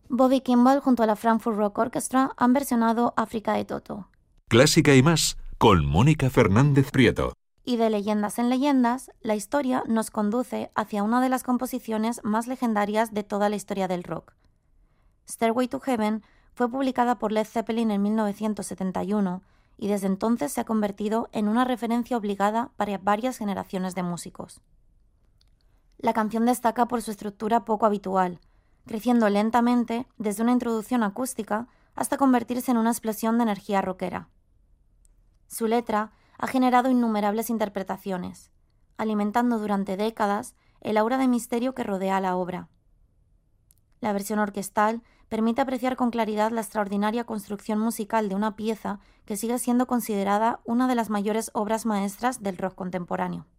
Bobby Kimball junto a la Frankfurt Rock Orchestra han versionado África de Toto. Clásica y más con Mónica Fernández Prieto. Y de leyendas en leyendas, la historia nos conduce hacia una de las composiciones más legendarias de toda la historia del rock. Stairway to Heaven fue publicada por Led Zeppelin en 1971 y desde entonces se ha convertido en una referencia obligada para varias generaciones de músicos. La canción destaca por su estructura poco habitual, creciendo lentamente desde una introducción acústica hasta convertirse en una explosión de energía rockera. Su letra ha generado innumerables interpretaciones, alimentando durante décadas el aura de misterio que rodea a la obra. La versión orquestal permite apreciar con claridad la extraordinaria construcción musical de una pieza que sigue siendo considerada una de las mayores obras maestras del rock contemporáneo.